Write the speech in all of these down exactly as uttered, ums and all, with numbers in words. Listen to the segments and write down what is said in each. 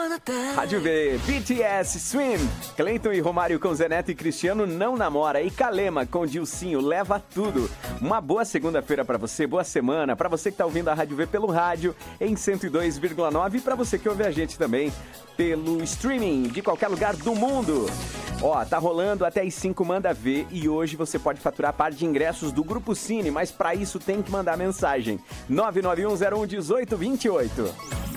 Rádio V, B T S, Swim, Cleiton e Romário com Zé Neto e Cristiano não namora e Calema com Dilcinho leva tudo. Uma boa segunda-feira pra você, boa semana, pra você que tá ouvindo a Rádio V pelo rádio em cento e dois vírgula nove e pra você que ouve a gente também pelo streaming de qualquer lugar do mundo. Ó, tá rolando até as cinco, manda ver, e hoje você pode faturar par de ingressos do Grupo Cine, mas pra isso tem que mandar mensagem. nove nove um zero um um oito dois oito.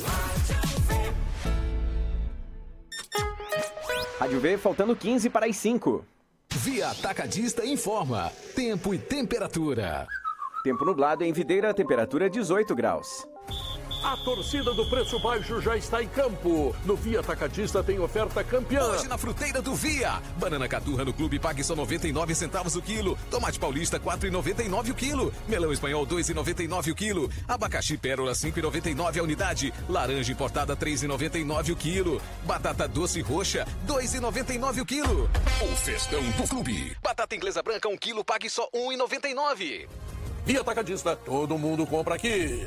Rádio V, faltando quinze para as cinco. Via Atacadista informa tempo e temperatura. Tempo nublado em Videira, temperatura dezoito graus. A torcida do Preço Baixo já está em campo. No Via Atacadista tem oferta campeã. Hoje na fruteira do Via. Banana caturra no clube pague só noventa e nove centavos o quilo. Tomate paulista quatro reais e noventa e nove o quilo. Melão espanhol dois reais e noventa e nove o quilo. Abacaxi pérola cinco reais e noventa e nove a unidade. Laranja importada três reais e noventa e nove o quilo. Batata doce roxa dois reais e noventa e nove o quilo. O festão do clube. Batata inglesa branca um quilo pague só um real e noventa e nove. Via Atacadista, todo mundo compra aqui.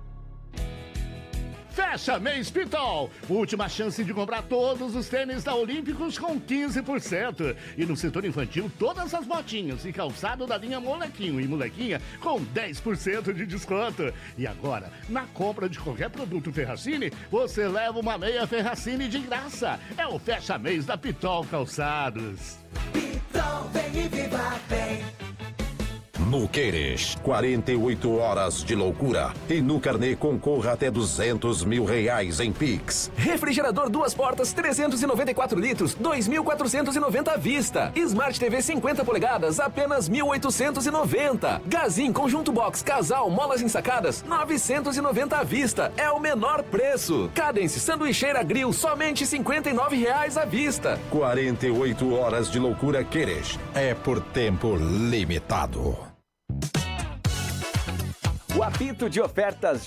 Fecha mês Pitol. Última chance de comprar todos os tênis da Olímpicos com quinze por cento. E no setor infantil, todas as botinhas e calçado da linha Molequinho e Molequinha com dez por cento de desconto. E agora, na compra de qualquer produto Ferracini, você leva uma meia Ferracini de graça. É o fecha mês da Pitol Calçados. Pitol, vem e viva bem. No Queires, quarenta e oito horas de loucura. E no Carnê concorra até duzentos mil reais em Pix. Refrigerador duas portas, trezentos e noventa e quatro litros, dois mil quatrocentos e noventa à vista. Smart T V cinquenta polegadas, apenas mil oitocentos e noventa. Gazin Conjunto Box Casal Molas ensacadas, novecentos e noventa à vista. É o menor preço. Cadence Sanduicheira Grill, somente cinquenta e nove reais à vista. quarenta e oito horas de loucura Queires. É por tempo limitado. O apito de ofertas